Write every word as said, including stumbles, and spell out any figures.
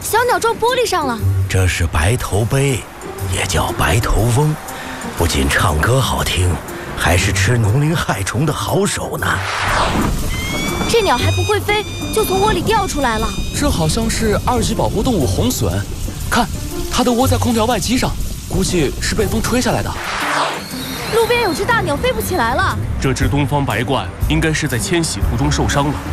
小鸟撞玻璃上了。 这是白头鹎，也叫白头翁，不仅唱歌好听，还是吃农林害虫的好手呢。 这鸟还不会飞，就从窝里掉出来了。 这好像是二级保护动物红隼，看，它都窝在空调外机上，估计是被风吹下来的。 路边有只大鸟飞不起来了。 这只东方白鹳应该是在迁徙途中受伤了。